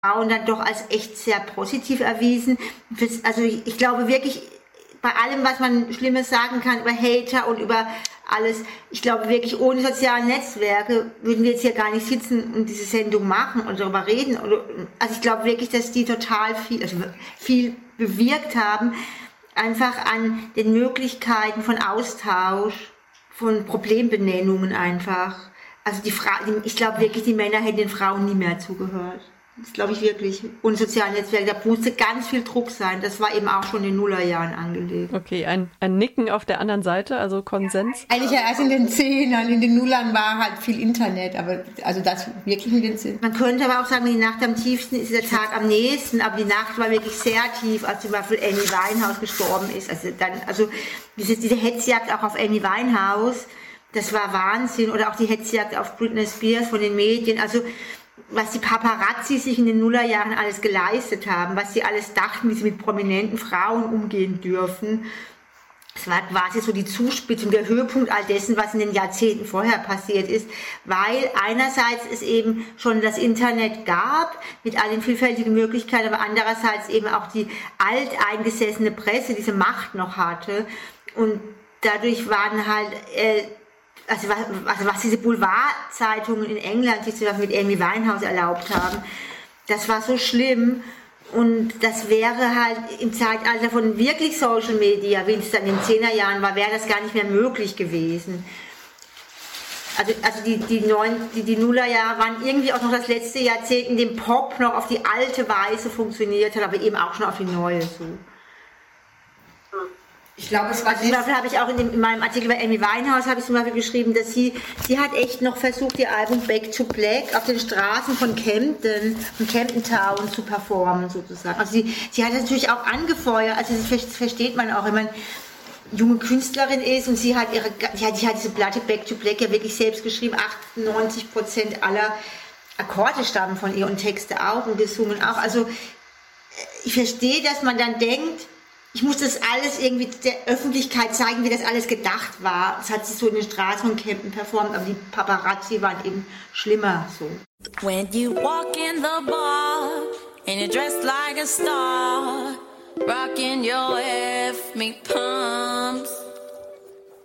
Frauen dann doch als echt sehr positiv erwiesen. Also ich glaube wirklich, bei allem, was man Schlimmes sagen kann über Hater und über alles, ich glaube wirklich, ohne soziale Netzwerke würden wir jetzt hier gar nicht sitzen und diese Sendung machen und darüber reden. Also ich glaube wirklich, dass die total viel bewirkt haben, einfach an den Möglichkeiten von Austausch, von Problembenennungen einfach. Also ich glaube wirklich, die Männer hätten den Frauen nie mehr zugehört. Das glaube ich wirklich. Und soziale Netzwerke, da musste ganz viel Druck sein. Das war eben auch schon in den Nullerjahren angelegt. Okay, ein Nicken auf der anderen Seite, also Konsens? Eigentlich ja erst in den 10ern, in den Nullern war halt viel Internet, aber also das wirklich mit den 10. Man könnte aber auch sagen, wenn die Nacht am tiefsten ist, der Tag am nächsten, aber die Nacht war wirklich sehr tief, als zum Beispiel Amy Winehouse gestorben ist. Also diese Hetzjagd auch auf Amy Winehouse, das war Wahnsinn. Oder auch die Hetzjagd auf Britney Spears von den Medien. Also was die Paparazzi sich in den Nullerjahren alles geleistet haben, was sie alles dachten, wie sie mit prominenten Frauen umgehen dürfen. Es war quasi so die Zuspitzung, der Höhepunkt all dessen, was in den Jahrzehnten vorher passiert ist, weil einerseits es eben schon das Internet gab, mit all den vielfältigen Möglichkeiten, aber andererseits eben auch die alteingesessene Presse diese Macht noch hatte. Und dadurch waren halt also was diese Boulevardzeitungen in England sich mit Amy Winehouse erlaubt haben, das war so schlimm. Und das wäre halt im Zeitalter von wirklich Social Media, wie es dann in den 10er Jahren war, wäre das gar nicht mehr möglich gewesen. Also die Nullerjahre waren irgendwie auch noch das letzte Jahrzehnt, in dem Pop noch auf die alte Weise funktioniert hat, aber eben auch schon auf die neue so. Ich glaube, es war zum Beispiel habe ich auch in meinem Artikel bei Amy Winehouse habe ich zum Beispiel geschrieben, dass sie hat echt noch versucht, ihr Album Back to Black auf den Straßen von Camden Town zu performen sozusagen. Also sie hat das natürlich auch angefeuert, also das versteht man auch, wenn man junge Künstlerin ist und sie hat diese Platte Back to Black ja wirklich selbst geschrieben, 98% aller Akkorde stammen von ihr und Texte auch und gesungen auch. Also ich verstehe, dass man dann denkt, ich muss das alles irgendwie der Öffentlichkeit zeigen, wie das alles gedacht war. Das hat sie so in den Straßen von Camden performt, aber die Paparazzi waren eben schlimmer so. When you walk in the bar and you're dressed like a star, rocking your F me pumps.